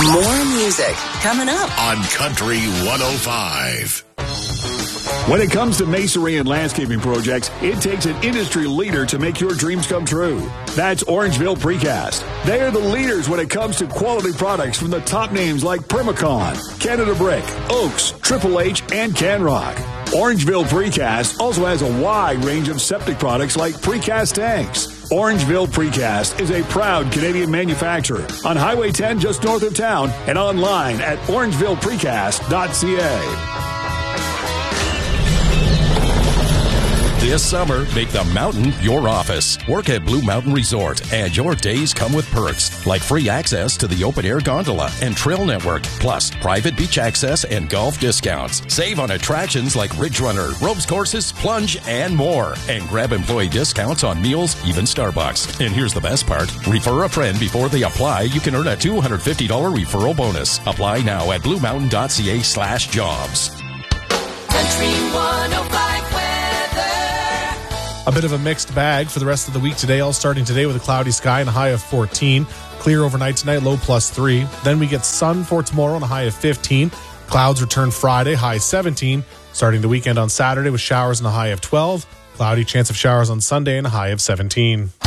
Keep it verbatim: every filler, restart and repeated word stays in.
More music coming up on Country one oh five. When it comes to masonry and landscaping projects, it takes an industry leader to make your dreams come true. That's Orangeville Precast. They are the leaders when it comes to quality products from the top names like Permacon, Canada Brick, Oaks, Triple H, and Canrock. Orangeville Precast also has a wide range of septic products like precast tanks. Orangeville Precast is a proud Canadian manufacturer on Highway ten just north of town and online at orangeville precast dot c a. This summer, make the mountain your office. Work at Blue Mountain Resort, and your days come with perks like free access to the open-air gondola and trail network, plus private beach access and golf discounts. Save on attractions like Ridge Runner, ropes courses, plunge, and more. And grab employee discounts on meals, even Starbucks. And here's the best part. Refer a friend before they apply. You can earn a two hundred fifty dollars referral bonus. Apply now at blue mountain dot c a slash jobs. Country one oh five. A bit of a mixed bag for the rest of the week today, all starting today with a cloudy sky and a high of fourteen. Clear overnight tonight, low plus three. Then we get sun for tomorrow and a high of fifteen. Clouds return Friday, high seventeen. Starting the weekend on Saturday with showers and a high of twelve. Cloudy, chance of showers on Sunday and a high of seventeen.